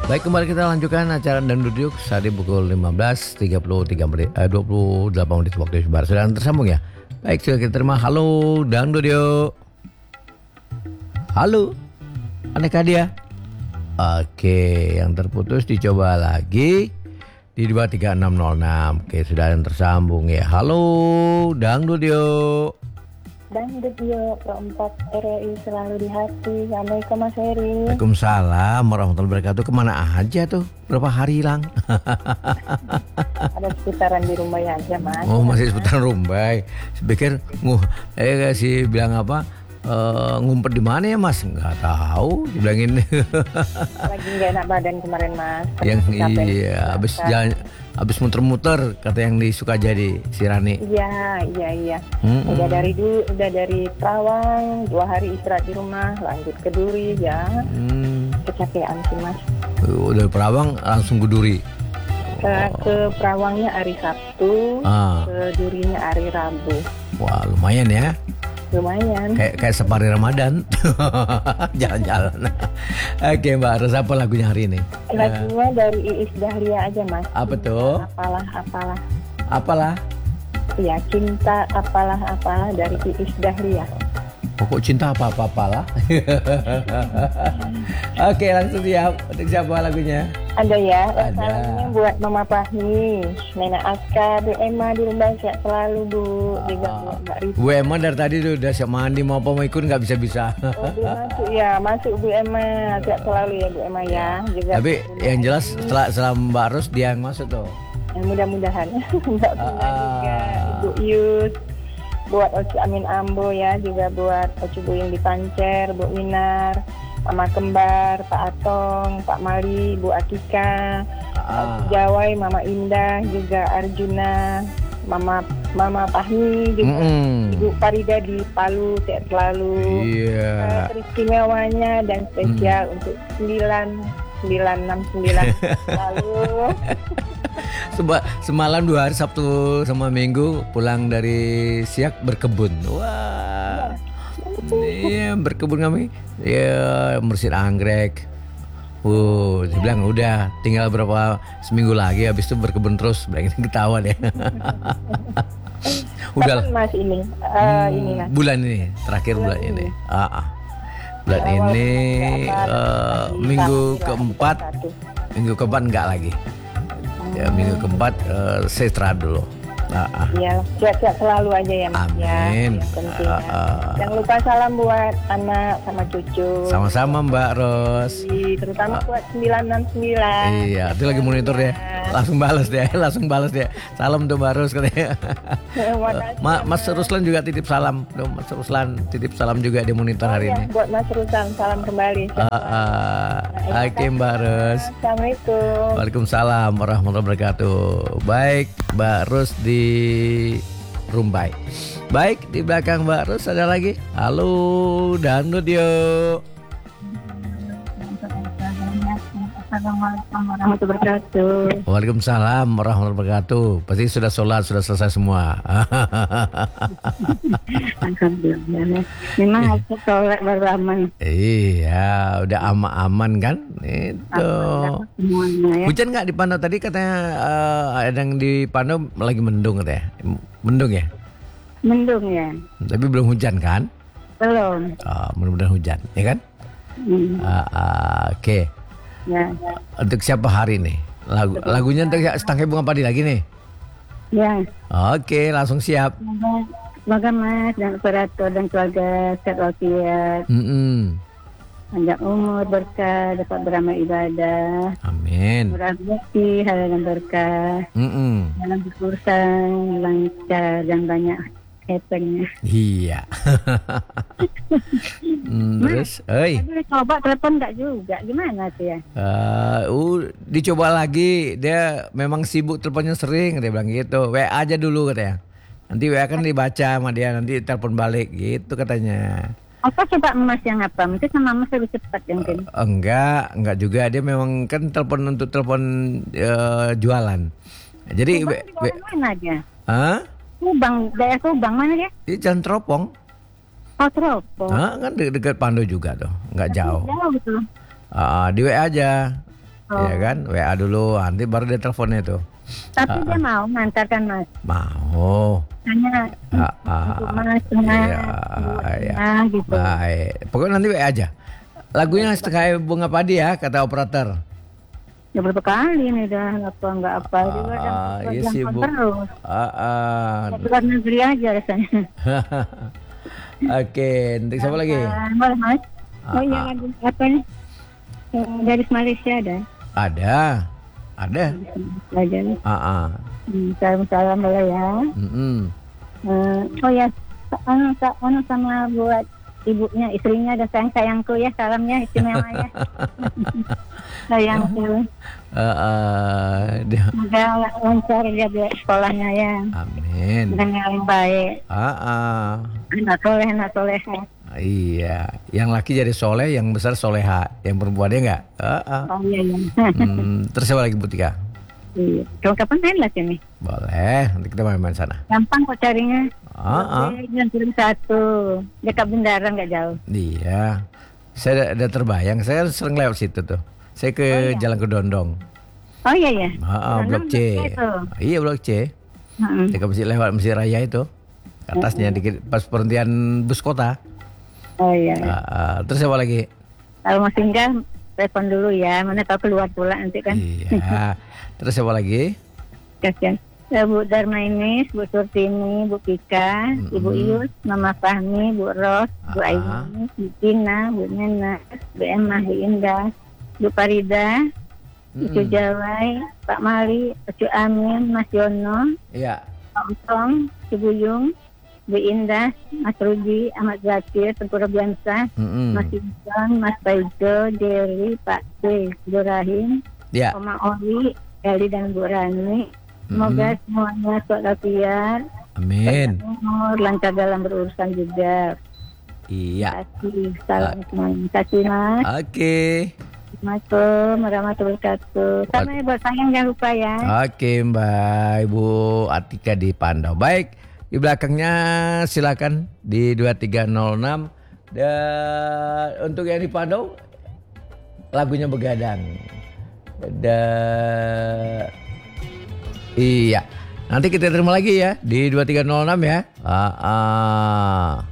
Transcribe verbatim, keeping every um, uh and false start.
Baik, kembali kita lanjutkan acara Dangdut Yuk saat di pukul lima belas tiga puluh tiga menit, eh, dua puluh delapan menit waktu Indonesia Barat. Sudah tersambung ya? Baik, sudah kita terima. Halo Dangdut Yuk. Halo, adakah dia? Oke, yang terputus dicoba lagi di dua tiga enam nol enam. Oke, sudah yang tersambung ya. Halo Dangdut Yuk. Dangdut Yuk, perempat R I selalu di hati. Assalamualaikum Mas Heri. Waalaikumsalam warahmatullahi wabarakatuh. Kemana aja tuh? Berapa hari hilang? Ada sekitaran di Rumbai aja Mas. Oh, masih seputaran Rumbai. Pikir nguh, eh si bilang apa? Uh, ngumpet di mana ya Mas? Nggak tahu. Dibilangin. Lagi nggak enak badan kemarin Mas. Yang iya, habis jalan, habis muter-muter kata yang disuka jadi si Rani. Iya, iya, iya. Mm-mm. Udah dari dulu, udah dari Terawang, dua hari istirahat di rumah, lanjut ke Duri ya. Hmm. Kecapean sih Mas. Udah Perawang langsung ke Duri. Ke, ke Perawangnya hari Sabtu, Ah. ke Durinya hari Rabu. Wah, lumayan ya. Lumayan. Kayak kayak separi Ramadan. Jalan-jalan. Oke Mbak, Ros, apa lagunya hari ini? Lagunya dari Iis Dahlia aja Mas. Apa tuh? Apalah, apalah. Apalah? Ya, cinta apalah apalah dari Iis Dahlia. Pokok cinta apa-apa-apalah. Oke, langsung siap. Untuk siapa lagunya? Ada ya. Ada. Salamnya buat Mama Fahmi, Nena Aska, Bu Emma di rumah sehat selalu Bu. Juga buat Mbak Rita. Bu Emma dari tadi tuh udah siap mandi mau apa mau ikut nggak bisa-bisa. Oh, dia masuk ya, masuk Bu Emma. Sehat selalu ya Bu Emma ya. Juga Tapi yang jelas setelah, setelah Mbak Ros dia yang masuk tuh. yang mudah-mudahan. Mbak Bina Ah. juga, Ibu Yus. Buat Oci Amin Ambo ya, juga buat Oci Buying di Pancer, Bu Minar, Mama Kembar, Pak Atong, Pak Mali, Bu Atika, Ah. Pak Jawai, Mama Indah, juga Arjuna, Mama Mama Fahmi, juga Mm-mm. Ibu Farida di Palu, sehat selalu. Iya. Uh, teristimewanya dan spesial untuk sembilan sembilan enam sembilan lalu. Seba- semalam dua hari Sabtu sama Minggu pulang dari Siak berkebun. Wah. Iya, berkebun kami. Iya, bersihin anggrek. Uh, dia bilang udah tinggal berapa seminggu lagi habis itu berkebun terus. Bilang ketawa deh. Udah Kapan Mas ini? Uh, ini Mas. bulan ini, terakhir bulan, Bulan ini. ini. Ah, ah. Bulan Awal ini bulan eh, Maret, minggu Sabtu, keempat, satu. minggu keempat enggak lagi. Ya, minggu keempat uh, saya istirahat dulu. Ah, ah. Ya, sehat-sehat selalu aja ya Mas. Amin. Ya, yang penting ya. Ah, ah. Jangan lupa salam buat anak sama cucu. Sama-sama Mbak Ros. Terutama buat sembilan enam sembilan. Iya, itu lagi monitor ya. Langsung balas dia, langsung balas dia. Salam tuh Mbak Ros katanya. Ma- Mas Ruslan juga titip salam. Tuh, Mas Ruslan titip salam juga di monitor hari ini. Buat Mas Ruslan, salam kembali. Ah, ah. Oke Mbak Ros. Assalamualaikum. Waalaikumsalam warahmatullahi wabarakatuh. Baik, Mbak Ros di Rumbai. Baik, di belakang Mbak Ros ada lagi. Halo, Dangdut Yuk. Assalamualaikum warahmatullahi wabarakatuh. Waalaikumsalam warahmatullahi wabarakatuh. Pasti sudah sholat, sudah selesai semua. Alhamdulillah. Memang aku sholat baru aman. Iya, udah aman-aman kan? Itu. Semuanya ya. Hujan nggak di Pando tadi katanya eh, ada yang di Pando lagi mendung katanya. Mendung ya? Mendung ya. Tapi belum hujan kan? Belum. Oh, mudah-mudahan hujan, ya kan? Hmm. Ah, ah, Oke. Ya. Untuk siapa hari ini? Lagu lagunya untuk Setangkai Bunga Padi lagi nih. Ya. Oke, langsung siap. Semoga, semoga Mas dan operator dan keluarga sehat walafiat, Mm-mm. panjang umur, berkah, dapat beramal ibadah, Amin. murah rezeki, halal dan berkah, Mm-mm. dalam berurusan lancar dan banyak happeningnya. Iya. Hmm, terus, oi. Tadi coba telepon enggak juga, gimana tuh ya? Uh, uh, dicoba lagi. Dia memang sibuk teleponnya sering. Dia bilang gitu. W A aja dulu katanya. Nanti W A kan dibaca sama dia. Nanti telepon balik gitu katanya. Apa coba Mas yang apa? Mungkin sama Mas lebih cepat ya mungkin. Uh, enggak, enggak juga. Dia memang kan telepon untuk telepon uh, jualan. Jadi Subang w- di w- daerah mana aja? Hah? Subang, daerah Subang mana ya? Di Jalan Teropong. Oh, Teropong. Hah? Kan de- dekat Pando juga tuh. Enggak jauh. Jauh gitu. Uh, di W A aja. Oh. ya kan? W A dulu, nanti baru dia teleponnya tuh. Tapi Ah, dia ah. mau mengantarkan Mas. Mau. Hanya Ah, untuk ah. Mas setengah, Iya, buat iya. setengah gitu. Baik. Pokoknya nanti W A aja. Lagunya setengah bunga padi ya, kata operator. Ya berapa kali nih dah apa nggak apa juga dan Ah, iya yang sibuk. terus. Ah, ah. Ya, keluar negeri aja rasanya. Oke, nanti siapa lagi? Ah, boleh Mas. Oh iya Ah, ah. lagu apa nih? Yang dari Malaysia ada. Ada, ada. Aja nih. Ah, ah. Hmm, salam-salam boleh ya. Mm-mm. Eh, oh ya, anu, sa- anu sama buat ibunya, istrinya dan sayang sayangku ya, salamnya istimewa ya. Sayangku, Ah, ah. Dia- semoga lancar jaga sekolahnya ya, Amin. dengan yang baik, Ah, ah. anak soleh, anak soleha. Iya, yang laki jadi soleh, yang besar soleha, yang perempuan dia enggak. Ah, ah. Oh iya iya. Hmm, terus siapa lagi Bu Tika? Iya. Kalau kapan main lah sini? Boleh, nanti kita main-main sana. Gampang kok carinya. Ah, ah. Jangan kirim satu, dekat Bundaran nggak jauh. Iya, saya ada, ada terbayang. Saya sering lewat situ tuh. Saya ke Oh, iya. Jalan Kedondong. Oh iya ya. Ah, ah, Blok C. Iya, Blok C. Dekat masjid lewat masjid raya itu. Ke atasnya dikit pas perhentian bus kota. Oh iya. Ah, ah. Terus siapa lagi? Kalau mau singgah, telepon dulu ya. Mana tahu keluar pula nanti kan. Iya. Terus siapa lagi? Kasihan. Ya, Bu Darmainis, Bu Surtini, Bu Pika, Mm-mm. Ibu Ius, Mama Fahmi, Bu Ros, Bu Ah. Aini, Bu Tina, Bu Nena, Bu Emma, Bu Indah, Bu Farida, Icu Mm-mm. Jawai, Pak Mali, Icu Amin, Mas Yono, Iya. Pak Utong, Cibuyung, Bu Indah, Mas Rudi, Ahmad Zakir, Tengku Robiansa, Mm-mm. Mas Insan, Mas Paijo, Jerry, Pak C, Ibrahim, Iya. Oma Oli, Eli dan Bu Rani. Semoga semuanya kuat walafiat, Amin. umur, lancar dalam berurusan juga. Iya. Terima kasih. Salam semuanya. Terima kasih Mas. Oke. Assalamualaikum warahmatullahi wabarakatuh. Sama ya buat sayang jangan lupa ya. Oke Mbak Ibu Atika di Pandau. Baik, di belakangnya silakan di dua tiga nol enam. Dan untuk yang di Pandau lagunya begadang. Da... Iya. Nanti kita terima lagi ya di dua tiga nol enam ya. Ah, ah.